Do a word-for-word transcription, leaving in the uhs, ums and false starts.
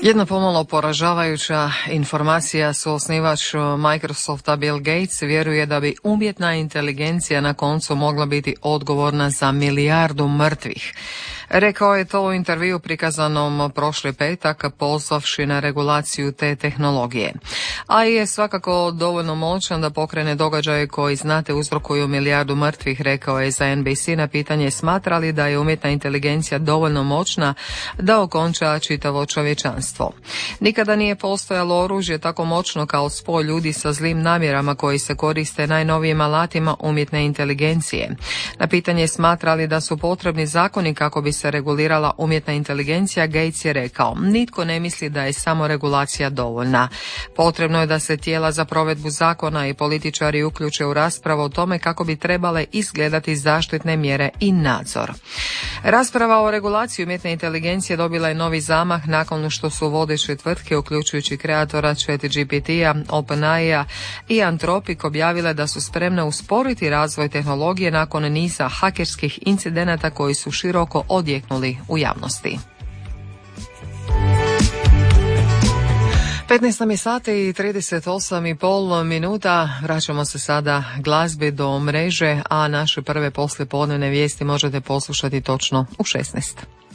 Jedna pomalo poražavajuća informacija, suosnivač Microsofta Bill Gates vjeruje da bi umjetna inteligencija na koncu mogla biti odgovorna za milijardu mrtvih. Rekao je to u intervju prikazanom prošli petak, pozvavši na regulaciju te tehnologije. A i je svakako dovoljno moćan da pokrene događaje koji znate uzrokuju milijardu mrtvih, rekao je za N B C na pitanje smatra li da je umjetna inteligencija dovoljno moćna da okonča čitavo čovječanstvo. Nikada nije postojalo oružje tako moćno kao spoj ljudi sa zlim namjerama koji se koriste najnovijim alatima umjetne inteligencije. Na pitanje smatra li da su potrebni zakoni kako bi se regulirala umjetna inteligencija, Gates je rekao: nitko ne misli da je samo regulacija dovoljna. Potrebno je da se tijela za provedbu zakona i političari uključe u raspravu o tome kako bi trebale izgledati zaštitne mjere i nadzor. Rasprava o regulaciji umjetne inteligencije dobila je novi zamah nakon što su vodeće tvrtke, uključujući kreatora ChatGPT-a, OpenAI-a i Anthropic, objavile da su spremne usporiti razvoj tehnologije nakon niza hakerskih incidenata koji su široko odjeknuli u javnosti. petnaest nam je sati i trideset osam i pol minuta. Vraćamo se sada glazbi do mreže, a naše prve poslijepodnevne vijesti možete poslušati točno u šesnaest.